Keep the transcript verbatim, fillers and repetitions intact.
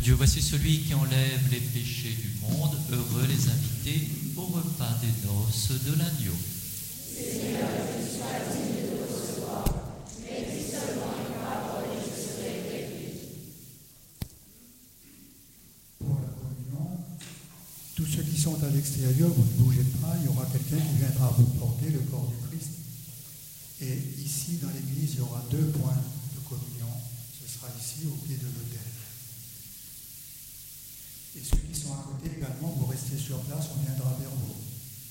Dieu, voici celui qui enlève les péchés du monde. Heureux les invités au repas des noces de l'agneau. Seigneur, je sois digne de recevoir, mais dis seulement une parole et je serai guéri. Pour la communion, tous ceux qui sont à l'extérieur, vous ne bougez pas, il y aura quelqu'un qui viendra vous porter le corps du Christ. Et ici, dans l'église, il y aura deux points de communion. Ce sera ici, au pied de l'autel. Et ceux qui sont à côté également, vous restez sur place, on viendra vers vous.